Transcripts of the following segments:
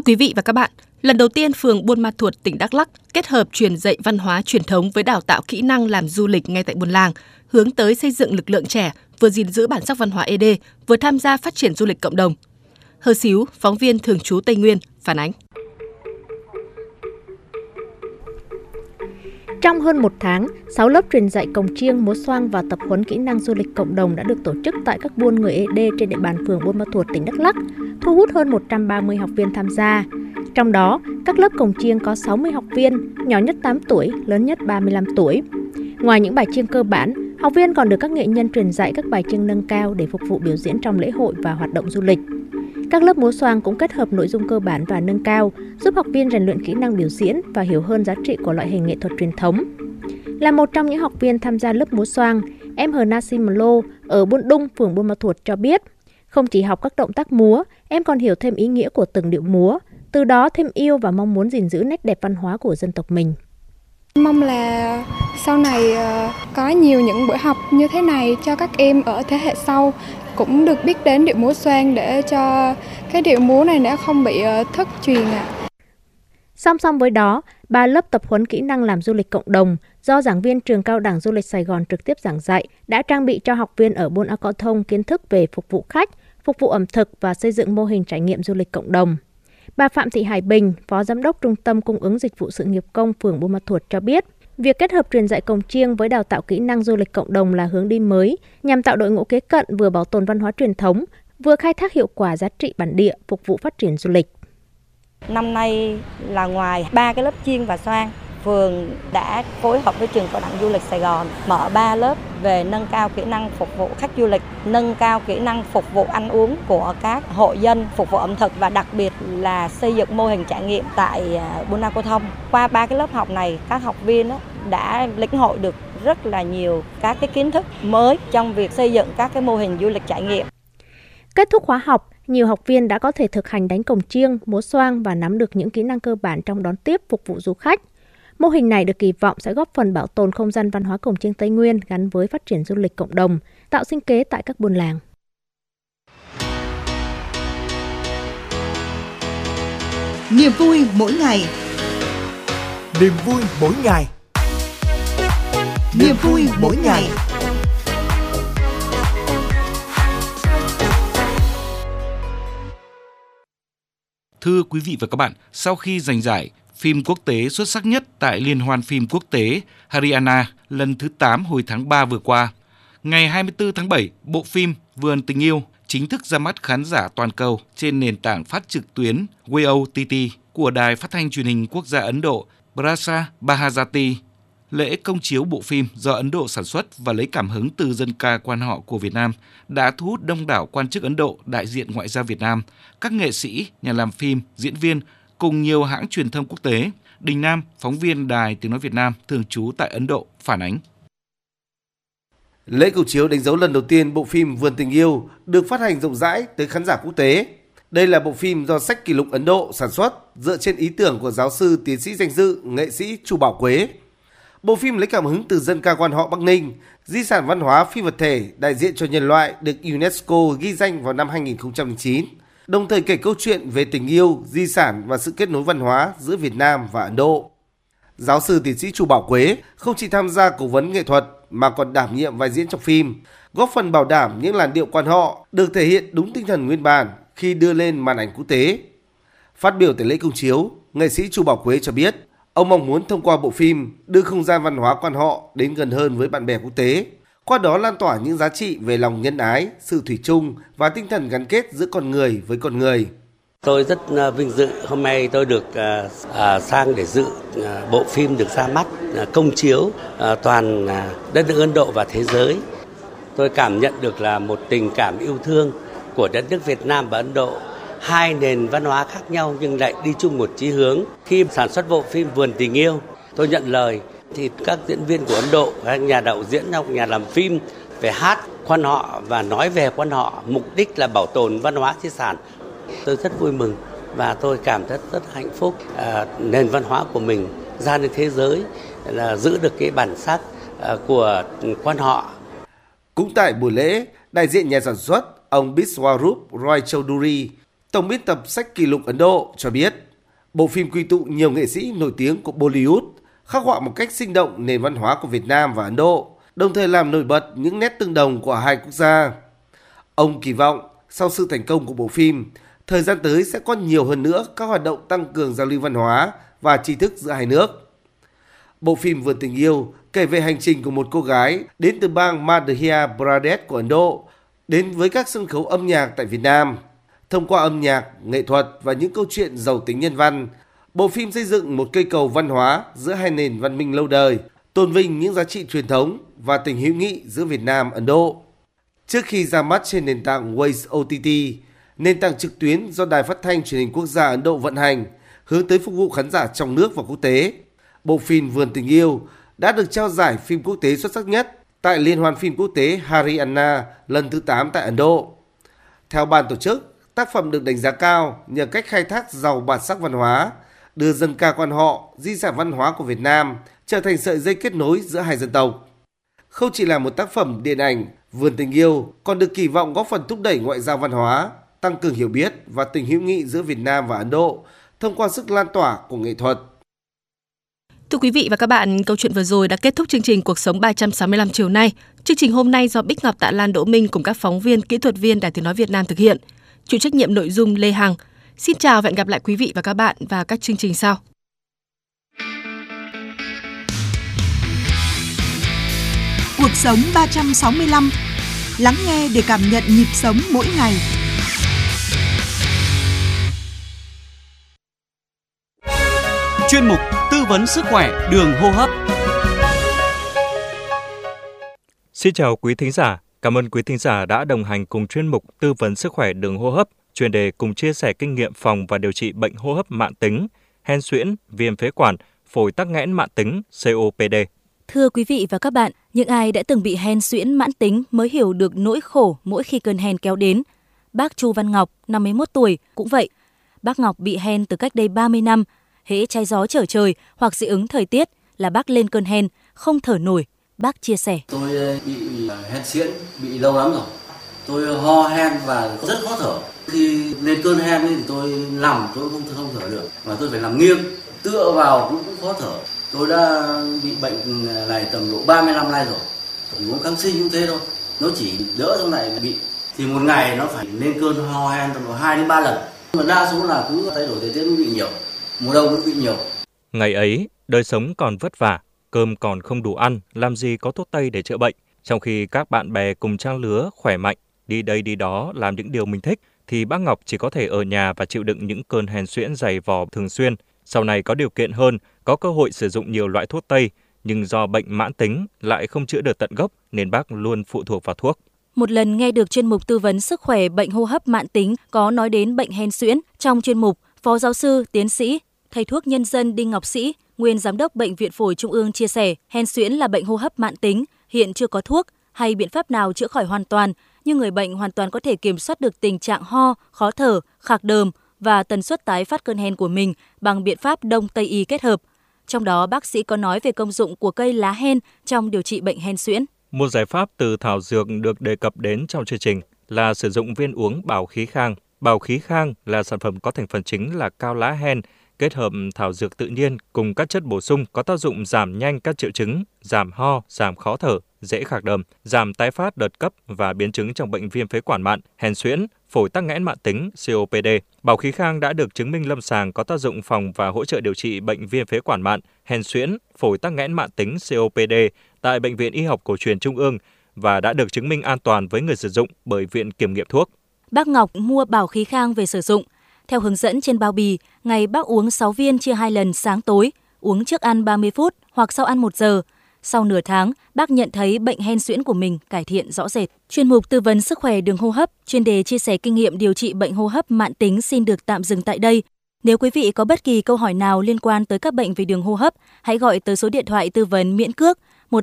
quý vị và các bạn, lần đầu tiên phường Buôn Ma Thuột, tỉnh Đắk Lắk kết hợp truyền dạy văn hóa truyền thống với đào tạo kỹ năng làm du lịch ngay tại buôn làng, hướng tới xây dựng lực lượng trẻ vừa gìn giữ bản sắc văn hóa ED, vừa tham gia phát triển du lịch cộng đồng. Hơ Xíu, phóng viên thường trú Tây Nguyên, phản ánh. Trong hơn một tháng, 6 lớp truyền dạy cồng chiêng, múa xoang và tập huấn kỹ năng du lịch cộng đồng đã được tổ chức tại các buôn người ED trên địa bàn phường Buôn Ma Thuột, tỉnh Đắk Lắk, thu hút hơn 130 học viên tham gia. Trong đó, các lớp cồng chiêng có 60 học viên, nhỏ nhất 8 tuổi, lớn nhất 35 tuổi. Ngoài những bài chiêng cơ bản, học viên còn được các nghệ nhân truyền dạy các bài chiêng nâng cao để phục vụ biểu diễn trong lễ hội và hoạt động du lịch. Các lớp múa xoang cũng kết hợp nội dung cơ bản và nâng cao, giúp học viên rèn luyện kỹ năng biểu diễn và hiểu hơn giá trị của loại hình nghệ thuật truyền thống. Là một trong những học viên tham gia lớp múa xoang, em Hờ Na Sim Lô ở Buôn Đung, phường Buôn Ma Thuột cho biết, không chỉ học các động tác múa, em còn hiểu thêm ý nghĩa của từng điệu múa, từ đó thêm yêu và mong muốn gìn giữ nét đẹp văn hóa của dân tộc mình. Mong là sau này có nhiều những buổi học như thế này cho các em ở thế hệ sau cũng được biết đến điệu múa xoang để cho cái điệu múa này đã không bị thất truyền ạ. Song song với đó, 3 lớp tập huấn kỹ năng làm du lịch cộng đồng do giảng viên trường Cao đẳng Du lịch Sài Gòn trực tiếp giảng dạy đã trang bị cho học viên ở Buôn A Co Thông kiến thức về phục vụ khách, phục vụ ẩm thực và xây dựng mô hình trải nghiệm du lịch cộng đồng. Bà Phạm Thị Hải Bình, Phó Giám đốc Trung tâm Cung ứng Dịch vụ Sự nghiệp công phường Buôn Ma Thuột cho biết, việc kết hợp truyền dạy cồng chiêng với đào tạo kỹ năng du lịch cộng đồng là hướng đi mới nhằm tạo đội ngũ kế cận vừa bảo tồn văn hóa truyền thống, vừa khai thác hiệu quả giá trị bản địa phục vụ phát triển du lịch. Năm nay là ngoài 3 cái lớp chiêng và xoang, phường đã phối hợp với trường Cao đẳng Du lịch Sài Gòn mở 3 lớp về nâng cao kỹ năng phục vụ khách du lịch, nâng cao kỹ năng phục vụ ăn uống của các hộ dân, phục vụ ẩm thực và đặc biệt là xây dựng mô hình trải nghiệm tại Buôn A Co Thông. Qua 3 cái lớp học này, các học viên đã lĩnh hội được rất là nhiều các cái kiến thức mới trong việc xây dựng các cái mô hình du lịch trải nghiệm. Kết thúc khóa học, nhiều học viên đã có thể thực hành đánh cồng chiêng, múa xoang và nắm được những kỹ năng cơ bản trong đón tiếp phục vụ du khách. Mô hình này được kỳ vọng sẽ góp phần bảo tồn không gian văn hóa cồng chiêng Tây Nguyên gắn với phát triển du lịch cộng đồng, tạo sinh kế tại các buôn làng. Niềm vui mỗi ngày. Niềm vui mỗi ngày. Niềm vui mỗi ngày. Thưa quý vị và các bạn, sau khi giành giải phim quốc tế xuất sắc nhất tại Liên hoan phim quốc tế Haryana lần thứ 8 hồi tháng 3 vừa qua, ngày 24 tháng 7, bộ phim Vườn Tình Yêu chính thức ra mắt khán giả toàn cầu trên nền tảng phát trực tuyến VOTT của Đài Phát thanh Truyền hình Quốc gia Ấn Độ Prasar Bharati. Lễ công chiếu bộ phim do Ấn Độ sản xuất và lấy cảm hứng từ dân ca quan họ của Việt Nam đã thu hút đông đảo quan chức Ấn Độ, đại diện ngoại giao Việt Nam, các nghệ sĩ, nhà làm phim, diễn viên cùng nhiều hãng truyền thông quốc tế. Đình Nam, phóng viên Đài Tiếng nói Việt Nam thường trú tại Ấn Độ phản ánh. Lễ công chiếu đánh dấu lần đầu tiên bộ phim Vườn Tình Yêu được phát hành rộng rãi tới khán giả quốc tế. Đây là bộ phim do Sách Kỷ lục Ấn Độ sản xuất dựa trên ý tưởng của giáo sư tiến sĩ danh dự nghệ sĩ Chu Bảo Quế. Bộ phim lấy cảm hứng từ dân ca quan họ Bắc Ninh, di sản văn hóa phi vật thể đại diện cho nhân loại được UNESCO ghi danh vào năm 2009, đồng thời kể câu chuyện về tình yêu, di sản và sự kết nối văn hóa giữa Việt Nam và Ấn Độ. Giáo sư tiến sĩ Chu Bảo Quế không chỉ tham gia cố vấn nghệ thuật mà còn đảm nhiệm vai diễn trong phim, góp phần bảo đảm những làn điệu quan họ được thể hiện đúng tinh thần nguyên bản khi đưa lên màn ảnh quốc tế. Phát biểu tại lễ công chiếu, nghệ sĩ Chu Bảo Quế cho biết, ông mong muốn thông qua bộ phim đưa không gian văn hóa quan họ đến gần hơn với bạn bè quốc tế, qua đó lan tỏa những giá trị về lòng nhân ái, sự thủy chung và tinh thần gắn kết giữa con người với con người. Tôi rất vinh dự hôm nay tôi được sang để dự bộ phim được ra mắt công chiếu toàn đất nước Ấn Độ và thế giới. Tôi cảm nhận được là một tình cảm yêu thương của đất nước Việt Nam và Ấn Độ. Hai nền văn hóa khác nhau nhưng lại đi chung một chí hướng. Khi sản xuất bộ phim Vườn Tình Yêu, tôi nhận lời thì các diễn viên của Ấn Độ, các nhà đạo diễn, nhà làm phim phải hát quan họ và nói về quan họ, mục đích là bảo tồn văn hóa di sản. Tôi rất vui mừng và tôi cảm thấy rất hạnh phúc. Nền văn hóa của mình ra đến thế giới là giữ được cái bản sắc của quan họ. Cũng tại buổi lễ, đại diện nhà sản xuất ông Biswarup Roy Chaudhuri Tổng biên tập sách kỷ lục Ấn Độ cho biết, bộ phim quy tụ nhiều nghệ sĩ nổi tiếng của Bollywood, khắc họa một cách sinh động nền văn hóa của Việt Nam và Ấn Độ, đồng thời làm nổi bật những nét tương đồng của hai quốc gia. Ông kỳ vọng sau sự thành công của bộ phim, thời gian tới sẽ có nhiều hơn nữa các hoạt động tăng cường giao lưu văn hóa và tri thức giữa hai nước. Bộ phim Vườn Tình Yêu kể về hành trình của một cô gái đến từ bang Madhya Pradesh của Ấn Độ đến với các sân khấu âm nhạc tại Việt Nam. Thông qua âm nhạc, nghệ thuật và những câu chuyện giàu tính nhân văn, bộ phim xây dựng một cây cầu văn hóa giữa hai nền văn minh lâu đời, tôn vinh những giá trị truyền thống và tình hữu nghị giữa Việt Nam và Ấn Độ. Trước khi ra mắt trên nền tảng Waze OTT, nền tảng trực tuyến do Đài Phát thanh Truyền hình Quốc gia Ấn Độ vận hành, hướng tới phục vụ khán giả trong nước và quốc tế, bộ phim Vườn Tình Yêu đã được trao giải phim quốc tế xuất sắc nhất tại Liên hoan phim quốc tế Haryana lần thứ 8 tại Ấn Độ. Theo ban tổ chức, tác phẩm được đánh giá cao nhờ cách khai thác giàu bản sắc văn hóa, đưa dân ca quan họ, di sản văn hóa của Việt Nam trở thành sợi dây kết nối giữa hai dân tộc. Không chỉ là một tác phẩm điện ảnh, Vườn Tình Yêu còn được kỳ vọng góp phần thúc đẩy ngoại giao văn hóa, tăng cường hiểu biết và tình hữu nghị giữa Việt Nam và Ấn Độ thông qua sức lan tỏa của nghệ thuật. Thưa quý vị và các bạn, câu chuyện vừa rồi đã kết thúc chương trình Cuộc sống 365 chiều nay. Chương trình hôm nay do Bích Ngọc, Tạ Lan, Đỗ Minh cùng các phóng viên, kỹ thuật viên Đài Tiếng nói Việt Nam thực hiện. Chịu trách nhiệm nội dung Lê Hằng. Xin chào và hẹn gặp lại quý vị và các bạn vào các chương trình sau. Cuộc sống 365. Lắng nghe để cảm nhận nhịp sống mỗi ngày. Chuyên mục tư vấn sức khỏe đường hô hấp. Xin chào quý thính giả, cảm ơn quý thính giả đã đồng hành cùng chuyên mục tư vấn sức khỏe đường hô hấp, chuyên đề cùng chia sẻ kinh nghiệm phòng và điều trị bệnh hô hấp mãn tính, hen suyễn, viêm phế quản, phổi tắc nghẽn mãn tính, COPD. Thưa quý vị và các bạn, những ai đã từng bị hen suyễn mãn tính mới hiểu được nỗi khổ mỗi khi cơn hen kéo đến. Bác Chu Văn Ngọc, 51 tuổi, cũng vậy. Bác Ngọc bị hen từ cách đây 30 năm. Hễ trái gió trở trời hoặc dị ứng thời tiết là bác lên cơn hen, không thở nổi. Bác chia sẻ. Tôi bị hen suyễn, bị lâu lắm rồi. Tôi ho hen và rất khó thở. Khi lên cơn hen thì tôi nằm, tôi không thở được. Và tôi phải nằm nghiêng, tựa vào cũng khó thở. Tôi đã bị bệnh này tầm độ 30 năm nay rồi. Chỉ uống kháng sinh cũng thế thôi. Nó chỉ đỡ trong này bị. Thì một ngày nó phải lên cơn ho hen tầm độ 2 đến 3 lần. Mà đa số là cứ thay đổi thời tiết mới bị nhiều. Mùa đông cũng bị nhiều. Ngày ấy, đời sống còn vất vả, cơm còn không đủ ăn, làm gì có thuốc tây để chữa bệnh. Trong khi các bạn bè cùng trang lứa khỏe mạnh, đi đây đi đó làm những điều mình thích, thì bác Ngọc chỉ có thể ở nhà và chịu đựng những cơn hen suyễn dày vò thường xuyên. Sau này có điều kiện hơn, có cơ hội sử dụng nhiều loại thuốc tây, nhưng do bệnh mãn tính lại không chữa được tận gốc nên bác luôn phụ thuộc vào thuốc. Một lần nghe được chuyên mục tư vấn sức khỏe bệnh hô hấp mãn tính có nói đến bệnh hen suyễn, trong chuyên mục, Phó giáo sư, tiến sĩ, thầy thuốc nhân dân Đinh Ngọc Sĩ, nguyên giám đốc Bệnh viện Phổi Trung ương chia sẻ, hen suyễn là bệnh hô hấp mãn tính, hiện chưa có thuốc hay biện pháp nào chữa khỏi hoàn toàn, nhưng người bệnh hoàn toàn có thể kiểm soát được tình trạng ho, khó thở, khạc đờm và tần suất tái phát cơn hen của mình bằng biện pháp Đông Tây y kết hợp. Trong đó, bác sĩ có nói về công dụng của cây lá hen trong điều trị bệnh hen suyễn. Một giải pháp từ thảo dược được đề cập đến trong chương trình là sử dụng viên uống bảo khí khang. Bảo khí khang là sản phẩm có thành phần chính là cao lá hen, kết hợp thảo dược tự nhiên cùng các chất bổ sung có tác dụng giảm nhanh các triệu chứng, giảm ho, giảm khó thở, dễ khạc đờm, giảm tái phát đợt cấp và biến chứng trong bệnh viêm phế quản mạn, hen suyễn, phổi tắc nghẽn mãn tính, COPD. Bảo khí khang đã được chứng minh lâm sàng có tác dụng phòng và hỗ trợ điều trị bệnh viêm phế quản mạn, hen suyễn, phổi tắc nghẽn mãn tính, COPD tại Bệnh viện Y học Cổ truyền Trung ương và đã được chứng minh an toàn với người sử dụng bởi Viện Kiểm nghiệm thuốc. Bác Ngọc mua bảo khí khang về sử dụng. Theo hướng dẫn trên bao bì, ngày bác uống 6 viên chia 2 lần sáng tối, uống trước ăn 30 phút hoặc sau ăn 1 giờ. Sau nửa tháng, bác nhận thấy bệnh hen suyễn của mình cải thiện rõ rệt. Chuyên mục tư vấn sức khỏe đường hô hấp, chuyên đề chia sẻ kinh nghiệm điều trị bệnh hô hấp mãn tính xin được tạm dừng tại đây. Nếu quý vị có bất kỳ câu hỏi nào liên quan tới các bệnh về đường hô hấp, hãy gọi tới số điện thoại tư vấn miễn cước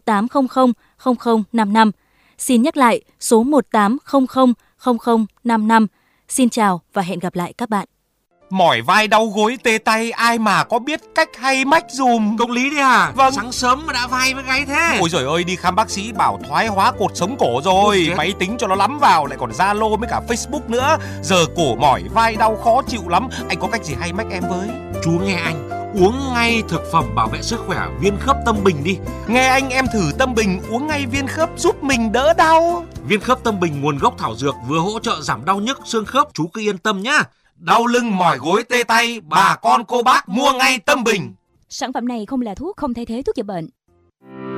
1800 0055. Xin nhắc lại số 1800 0055. Xin chào và hẹn gặp lại các bạn. Mỏi vai đau gối tê tay ai mà có biết cách hay mách dùm. Công lý đấy à? Vâng. Sáng sớm mà đã vai với gáy thế. Ôi giời ơi, đi khám bác sĩ bảo thoái hóa cột sống cổ rồi. Máy tính cho nó lắm vào, lại còn Zalo với cả Facebook nữa. Giờ cổ mỏi vai đau khó chịu lắm. Anh có cách gì hay mách em với? Chú nghe anh, uống ngay thực phẩm bảo vệ sức khỏe viên khớp Tâm Bình đi. Nghe anh, em thử Tâm Bình uống ngay viên khớp giúp mình đỡ đau. Viên khớp Tâm Bình nguồn gốc thảo dược, vừa hỗ trợ giảm đau nhức xương khớp, chú cứ yên tâm nhá. Đau lưng mỏi gối tê tay, bà con cô bác mua ngay Tâm Bình. Sản phẩm này không là thuốc, không thay thế thuốc chữa bệnh.